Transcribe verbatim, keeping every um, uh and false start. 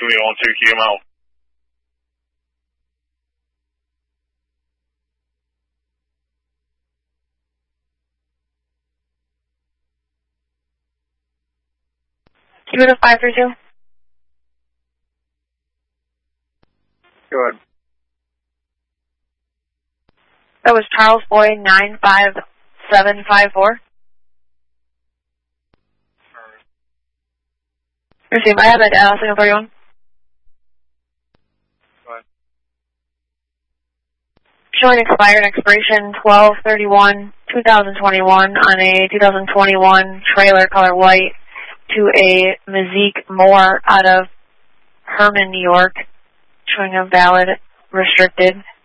twenty-one two Q M L. Q to five three two. Go ahead. That was Charles Boy nine five seven five four. Receive, I have it, uh, signal thirty-one. Go ahead. Showing expired expiration twelve thirty-one two thousand twenty-one on a two thousand twenty-one trailer color white to a Mazik Moore out of Herman, New York. Showing a valid restricted